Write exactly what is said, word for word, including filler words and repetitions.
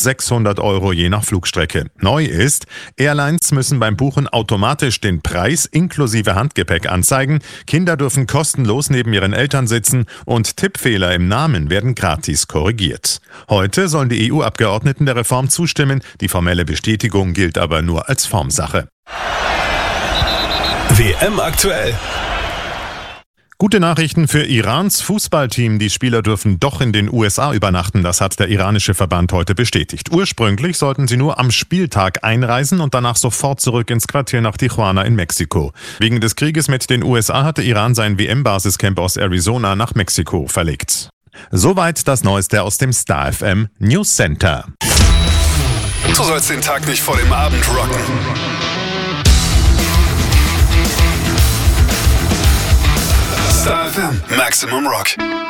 sechshundert Euro je nach Flugstrecke. Neu ist, Airlines müssen beim Buchen automatisch den Preis inklusive Handgepäck anzeigen, Kinder dürfen kostenlos neben ihren Eltern sitzen und Tippfehler im Namen werden gratis korrigiert. Heute sollen die E U-Abgeordneten der Reform zustimmen, die formelle Bestätigung gilt aber nur als Formsache. W M aktuell. Gute Nachrichten für Irans Fußballteam. Die Spieler dürfen doch in den U S A übernachten. Das hat der iranische Verband heute bestätigt. Ursprünglich sollten sie nur am Spieltag einreisen und danach sofort zurück ins Quartier nach Tijuana in Mexiko. Wegen des Krieges mit den U S A hatte Iran sein W M-Basiscamp aus Arizona nach Mexiko verlegt. Soweit das Neueste aus dem Star F M News Center. Du sollst den Tag nicht vor dem Abend rocken. Star F M Maximum Rock.